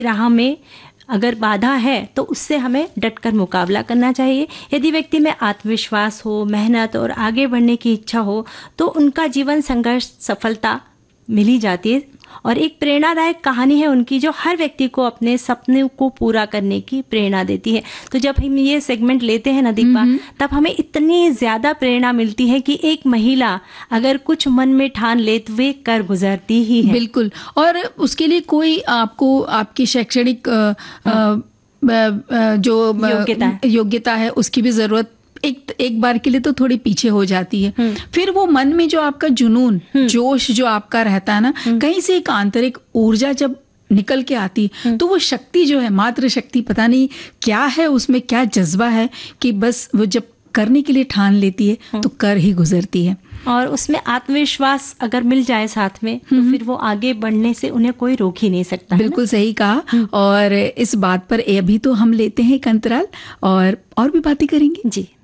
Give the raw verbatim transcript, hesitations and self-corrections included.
राह में अगर बाधा है तो उससे हमें डटकर मुकाबला करना चाहिए। यदि व्यक्ति में आत्मविश्वास हो, मेहनत और आगे बढ़ने की इच्छा हो तो उनका जीवन संघर्ष सफलता मिली जाती है। और एक प्रेरणादायक कहानी है उनकी जो हर व्यक्ति को अपने सपने को पूरा करने की प्रेरणा देती है। तो जब हम ये सेगमेंट लेते हैं ना दीपा, तब हमें इतनी ज़्यादा प्रेरणा मिलती है कि एक महिला अगर कुछ मन में ठान ले तो वे कर गुजरती ही है। बिल्कुल। और उसके लिए कोई आपको आपकी शैक्षणिक जो योग्यता योग्यता है उसकी भी ज़रूरत एक एक बार के लिए तो थोड़ी पीछे हो जाती है। फिर वो मन में जो आपका जुनून, जोश जो आपका रहता है ना, कहीं से एक आंतरिक ऊर्जा जब निकल के आती तो वो शक्ति जो है, मात्र शक्ति, पता नहीं क्या है उसमें, क्या जज्बा है कि बस वो जब करने के लिए ठान लेती है तो कर ही गुजरती है। और उसमें आत्मविश्वास अगर मिल जाए साथ में तो फिर वो आगे बढ़ने से उन्हें कोई रोक ही नहीं सकता। बिल्कुल सही कहा। और इस बात पर अभी तो हम लेते हैं एक अंतराल और और भी बातें करेंगे। जी।